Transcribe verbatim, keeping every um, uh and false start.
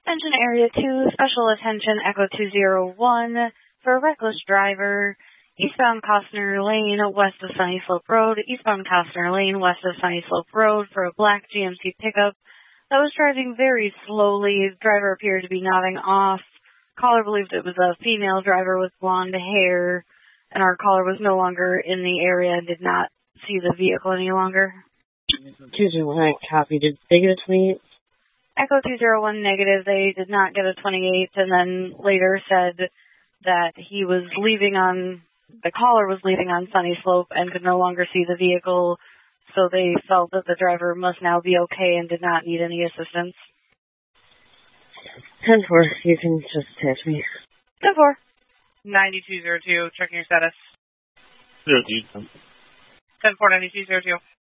Attention Area two, special attention Echo two zero one for a reckless driver, eastbound Costner Lane, west of Sunny Slope Road, eastbound Costner Lane, west of Sunny Slope Road for a black G M C pickup that was driving very slowly. The driver appeared to be nodding off. Caller believed it was a female driver with blonde hair, and our caller was no longer in the area and did not see the vehicle any longer. two zero one, copy. Did they get a twenty-eight? Echo two zero one negative. They did not get a twenty-eight, and then later said that he was leaving on, the caller was leaving on Sunny Slope and could no longer see the vehicle, so they felt that the driver must now be okay and did not need any assistance. ten four, you can just attach me. ten four. ninety-two zero two, checking your status. zero two. ten four, ninety-two zero two.